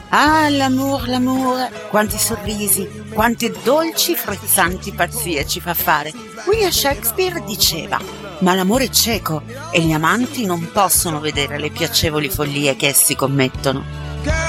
Ah, l'amour, quanti sorrisi, quante dolci, frizzanti pazzie ci fa fare. William Shakespeare diceva: ma l'amore è cieco e gli amanti non possono vedere le piacevoli follie che essi commettono.